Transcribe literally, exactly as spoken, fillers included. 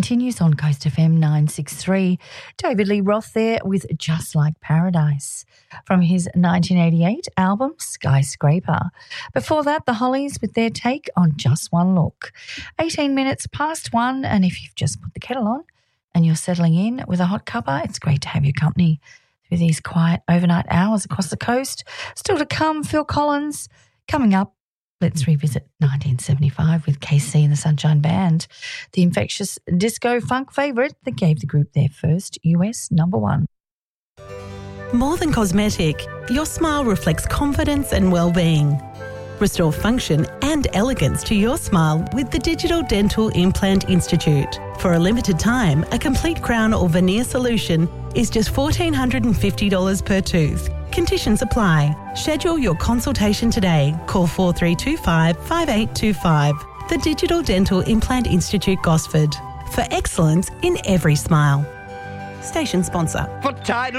continues on Coast F M nine sixty-three. David Lee Roth there with Just Like Paradise from his nineteen eighty-eight album Skyscraper. Before that, the Hollies with their take on Just One Look. eighteen minutes past one, and if you've just put the kettle on and you're settling in with a hot cuppa, it's great to have your company through these quiet overnight hours across the coast. Still to come, Phil Collins. Coming up, let's revisit nineteen seventy-five with K C and the Sunshine Band, the infectious disco funk favourite that gave the group their first U S number one. More than cosmetic, your smile reflects confidence and well-being. Restore function and elegance to your smile with the Digital Dental Implant Institute. For a limited time, a complete crown or veneer solution is just one thousand four hundred fifty dollars per tooth. Conditions apply. Schedule your consultation today. Call four three two five, five eight two five. The Digital Dental Implant Institute, Gosford. For excellence in every smile. Station sponsor. For title